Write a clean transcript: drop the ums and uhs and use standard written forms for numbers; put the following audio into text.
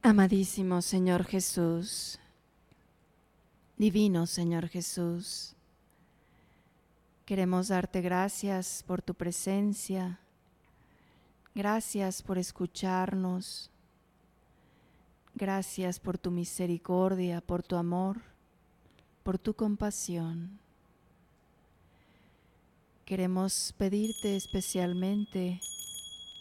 Amadísimo Señor Jesús, divino Señor Jesús, queremos darte gracias por tu presencia, gracias por escucharnos, gracias por tu misericordia, por tu amor, por tu compasión. Queremos pedirte especialmente